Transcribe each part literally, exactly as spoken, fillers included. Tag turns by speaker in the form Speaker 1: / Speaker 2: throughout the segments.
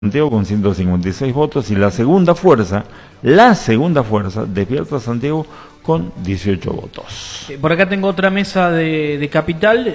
Speaker 1: Santiago con ciento cincuenta y seis votos, y la segunda fuerza, la segunda fuerza, Despierta Santiago con dieciocho votos.
Speaker 2: Por acá tengo otra mesa de, de Capital,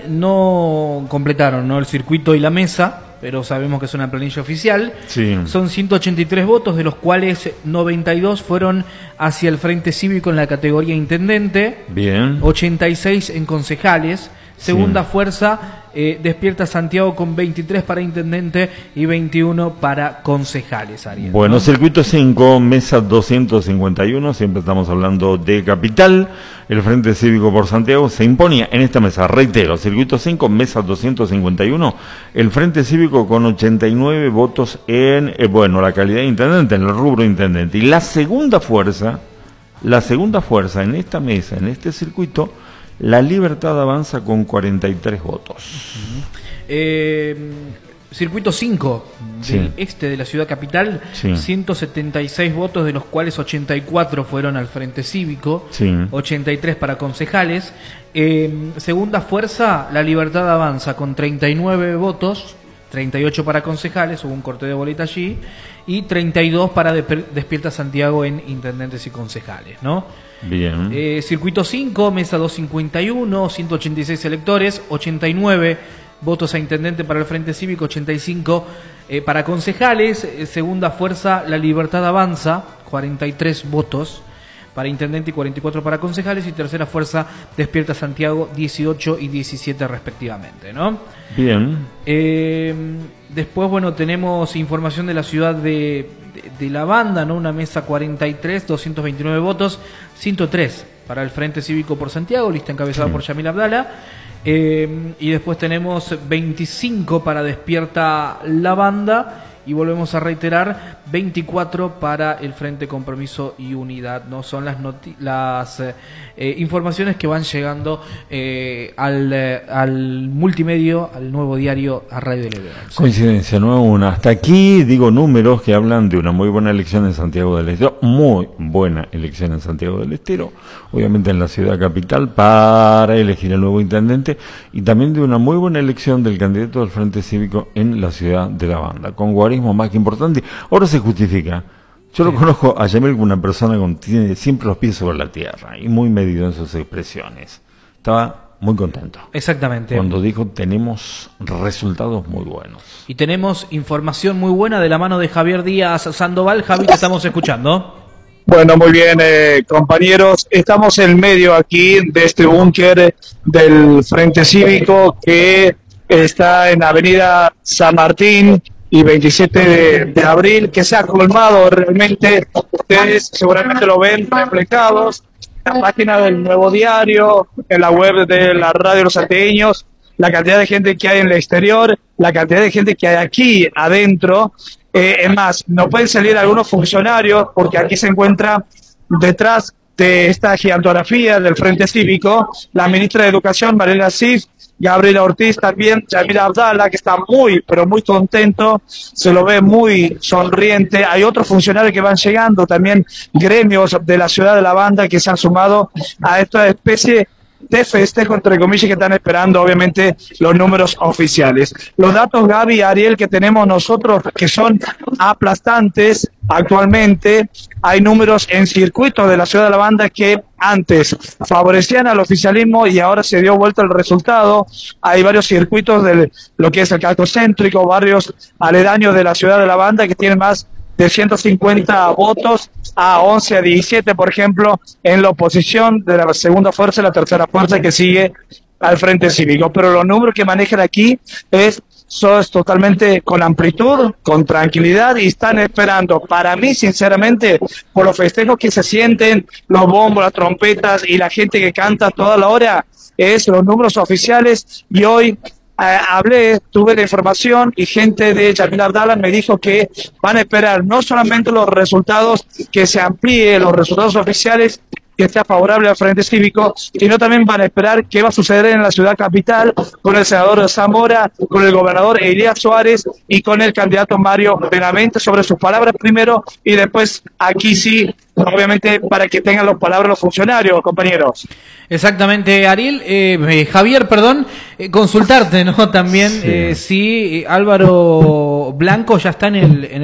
Speaker 2: no completaron, ¿no?, el circuito y la mesa, pero sabemos que es una planilla oficial.
Speaker 1: Sí.
Speaker 2: Son ciento ochenta y tres votos, de los cuales noventa y dos fueron hacia el Frente Cívico en la categoría Intendente.
Speaker 1: Bien.
Speaker 2: ochenta y seis en concejales. Segunda
Speaker 1: Sí.
Speaker 2: fuerza, eh, Despierta Santiago con veintitrés para Intendente y veintiuno para concejales, Ariel.
Speaker 1: Bueno,
Speaker 2: ¿no?
Speaker 1: circuito cinco, mesa doscientos cincuenta y uno, siempre estamos hablando de Capital. El Frente Cívico por Santiago se imponía en esta mesa, reitero, circuito cinco, mesa doscientos cincuenta y uno, el Frente Cívico con ochenta y nueve votos en, eh, bueno, la calidad de Intendente, en el rubro Intendente. Y la segunda fuerza, la segunda fuerza en esta mesa, en este circuito, La Libertad Avanza con cuarenta y tres votos.
Speaker 2: Uh-huh. eh, circuito cinco del
Speaker 1: Sí.
Speaker 2: este de la ciudad capital,
Speaker 1: Sí.
Speaker 2: ciento setenta y seis votos, de los cuales ochenta y cuatro fueron al Frente Cívico,
Speaker 1: Sí.
Speaker 2: ochenta y tres para concejales. Eh, segunda fuerza, La Libertad Avanza con treinta y nueve votos, treinta y ocho para concejales, hubo un corte de boleta allí, y treinta y dos para Desp- Despierta Santiago en intendentes y concejales, ¿no?
Speaker 1: Bien.
Speaker 2: Eh, circuito cinco, mesa doscientos cincuenta y uno, ciento ochenta y seis electores, ochenta y nueve votos a intendente para el Frente Cívico, ochenta y cinco eh, para concejales. Eh, segunda fuerza, La Libertad Avanza, cuarenta y tres votos para intendente y cuarenta y cuatro para concejales. Y tercera fuerza, Despierta Santiago, dieciocho y diecisiete respectivamente, ¿no?
Speaker 1: Bien.
Speaker 2: Eh, después, bueno, tenemos información de la ciudad de, de, de La Banda, ¿no? Una mesa cuarenta y tres, doscientos veintinueve votos, ciento tres para el Frente Cívico por Santiago, lista encabezada
Speaker 1: Sí.
Speaker 2: por Yamil Abdala. Eh, y después tenemos veinticinco para Despierta La Banda. Y volvemos a reiterar, veinticuatro para el Frente Compromiso y Unidad, ¿no? Son las noti- las eh, eh, informaciones que van llegando eh, al, eh, al multimedio, al nuevo diario, a Radio de León.
Speaker 1: Coincidencia, no una. Hasta aquí digo números que hablan de una muy buena elección en Santiago del Estero, muy buena elección en Santiago del Estero, obviamente en la ciudad capital, para elegir el nuevo intendente, y también de una muy buena elección del candidato del Frente Cívico en la ciudad de La Banda, con guarismo más que importante. Ahora se justifica. Yo lo conozco a Yamil como una persona que tiene siempre los pies sobre la tierra y muy medido en sus expresiones. Estaba muy contento
Speaker 2: Exactamente.
Speaker 1: cuando dijo tenemos resultados muy buenos.
Speaker 2: Y tenemos información muy buena de la mano de Javier Díaz Sandoval. Javi, te estamos escuchando.
Speaker 3: Bueno, muy bien, eh, compañeros. Estamos en medio aquí de este búnker del Frente Cívico que está en Avenida San Martín y veintisiete de, de abril, que se ha colmado realmente. Ustedes seguramente lo ven reflejados en la página del Nuevo Diario, en la web de la Radio Los Santiagueños, la cantidad de gente que hay en el exterior, la cantidad de gente que hay aquí adentro. Eh, es más, no pueden salir algunos funcionarios porque aquí se encuentra detrás de esta gigantografía del Frente Cívico la ministra de Educación, Mariela Sif, Gabriela Ortiz, también Yamil Abdala, que está muy, pero muy contento, se lo ve muy sonriente. Hay otros funcionarios que van llegando, también gremios de la ciudad de La Banda que se han sumado a esta especie de festejo, entre comillas, que están esperando obviamente los números oficiales. Los datos, Gaby y Ariel, que tenemos nosotros, que son aplastantes actualmente. Hay números en circuitos de la ciudad de La Banda que antes favorecían al oficialismo y ahora se dio vuelta el resultado. Hay varios circuitos de lo que es el casco céntrico, barrios aledaños de la ciudad de La Banda que tienen más de ciento cincuenta votos a once a diecisiete, por ejemplo, en la oposición de la segunda fuerza y la tercera fuerza que sigue al Frente Cívico. Pero los números que manejan aquí es, son totalmente con amplitud, con tranquilidad, y están esperando, para mí, sinceramente, por los festejos que se sienten, los bombos, las trompetas y la gente que canta toda la hora, es los números oficiales. Y hoy Eh, hablé, tuve la información y gente de Yamil Abdala me dijo que van a esperar no solamente los resultados, que se amplíe los resultados oficiales, que sea favorable al Frente Cívico, sino también van a esperar qué va a suceder en la ciudad capital con el senador Zamora, con el gobernador Elías Suárez y con el candidato Mario Benavente sobre sus palabras primero y después aquí sí, obviamente para que tengan las palabras los funcionarios, compañeros.
Speaker 2: Exactamente, Ariel, eh, eh, Javier, perdón, eh, consultarte, ¿no? También sí. eh, si Álvaro Blanco ya está en el, en el